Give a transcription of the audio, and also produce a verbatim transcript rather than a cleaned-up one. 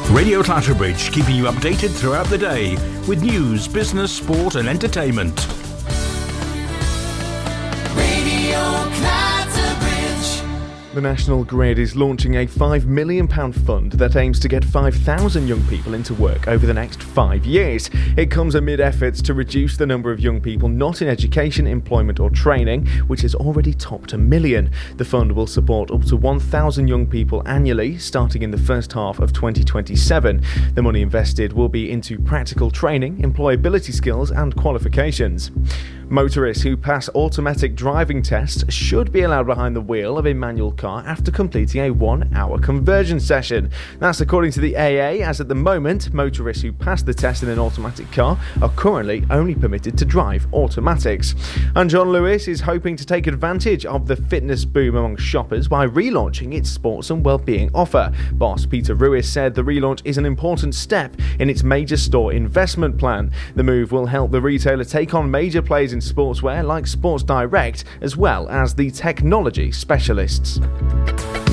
Radio Clatterbridge, keeping you updated throughout the day with news, business, sport and entertainment. Radio Clatterbridge. The National Grid is launching a five million pounds fund that aims to get five thousand young people into work over the next five years. It comes amid efforts to reduce the number of young people not in education, employment or training, which has already topped a million. The fund will support up to one thousand young people annually, starting in the first half of twenty twenty-seven. The money invested will be into practical training, employability skills and qualifications. Motorists who pass automatic driving tests should be allowed behind the wheel of a manual car after completing a one-hour conversion session. That's according to the A A, as at the moment, motorists who pass the test in an automatic car are currently only permitted to drive automatics. And John Lewis is hoping to take advantage of the fitness boom among shoppers by relaunching its sports and wellbeing offer. Boss Peter Ruiz said the relaunch is an important step in its major store investment plan. The move will help the retailer take on major players in sportswear like Sports Direct, as well as the technology specialists.